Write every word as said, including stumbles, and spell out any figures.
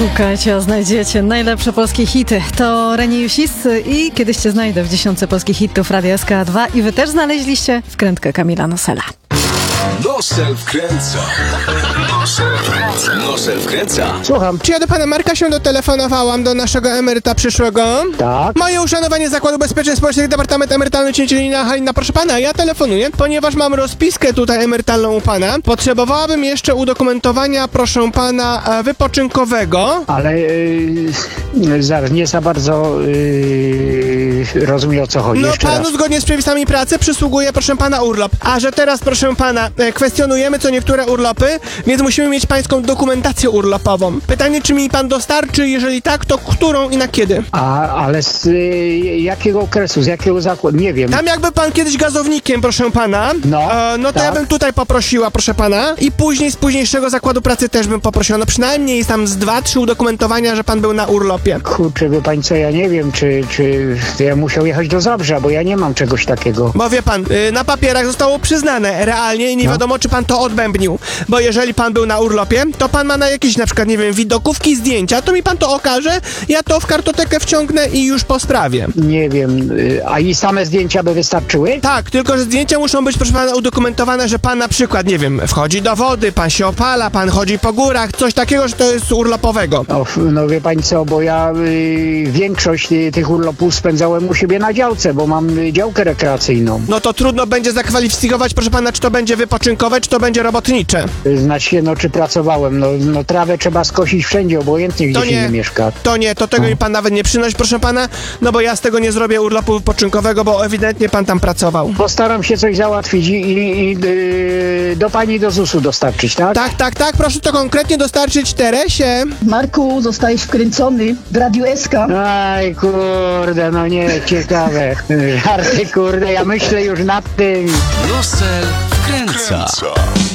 Szukajcie, a znajdziecie najlepsze polskie hity. To Reni Jusiscy i Kiedyś Cię znajdę w dziesiątce polskich hitów Radia S K dwa i wy też znaleźliście wkrętkę Kamila Nosela. Nosel wkręca. Nosel wkręca. Nosel wkręca. Słucham. Czy ja do pana Marka się dotelefonowałam, do naszego emeryta przyszłego? Tak. Moje uszanowanie Zakładu Ubezpieczeń Społecznych, Departament Emerytalny Cięcielina Halina. Proszę pana, ja telefonuję, ponieważ mam rozpiskę tutaj emerytalną u pana. Potrzebowałabym jeszcze udokumentowania, proszę pana, e, wypoczynkowego. Ale yy, zaraz, nie za bardzo yy, rozumiem, o co chodzi. No Jeszcze panu raz. zgodnie z przepisami pracy przysługuje, proszę pana, urlop. A że teraz, proszę pana, e, kwestionujemy co niektóre urlopy, więc musimy mieć pańską dokumentację urlopową. Pytanie, czy mi pan dostarczy, jeżeli tak, to którą i na kiedy? A, ale z y, jakiego okresu, z jakiego zakładu? Nie wiem. Tam jakby pan kiedyś gazownikiem, proszę pana, No, e, no to tak. ja bym tutaj poprosiła, proszę pana, i później z późniejszego zakładu pracy też bym poprosiła. No przynajmniej jest tam z dwa, trzy udokumentowania, że pan był na urlopie. Kurczę, wie pan co, ja nie wiem, czy, czy ja musiał jechać do Zabrza, bo ja nie mam czegoś takiego. Bo wie pan, y, na papierach zostało przyznane realnie i nie No. wiadomo, czy pan to odbębnił. Bo jeżeli pan był na urlopie, to pan ma na jakieś, na przykład, nie wiem, widokówki, zdjęcia, to mi pan to okaże, ja to w kartotekę wciągnę i już po sprawie. Nie wiem, y, a i same zdjęcia by wystarczyły? Tak, tylko że zdjęcia muszą być, proszę pana, udokumentowane, że pan na przykład, nie wiem, wchodzi do wody, pan się opala, pan chodzi po górach, coś takiego, że to jest urlopowego. No, f- no wie pan co, bo ja y, większość y, tych urlopów spędzałem u siebie na działce, bo mam y, działkę rekreacyjną. No to trudno będzie zakwalifikować, proszę pana, czy to będzie wypoczynkowe, czy to będzie robotnicze. Y, Znaczy, no czy pracowałem, no, no trawę trzeba skosić wszędzie, obojętnie gdzie To się nie. nie mieszka. To nie, to tego mi pan nawet nie przynosi, proszę pana, no bo ja z tego nie zrobię urlopu wypoczynkowego, bo ewidentnie pan tam pracował. Postaram się coś załatwić i, i, i y, do pani do zusu dostarczyć, tak? Tak, tak, tak, proszę to konkretnie dostarczyć Teresie. Marku, zostajesz wkręcony w Radiu S K. Aj kurde, no nie, ciekawe. Żarty kurde, ja myślę już nad tym. Nosel wkręca.